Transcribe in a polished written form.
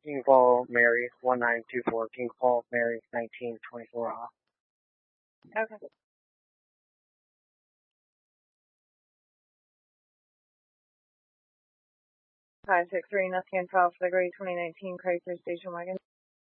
King Paul Mary 1924, King Paul Mary 1924 off. Okay. 563 North Canton, file for the grade 2019 Chrysler station wagon.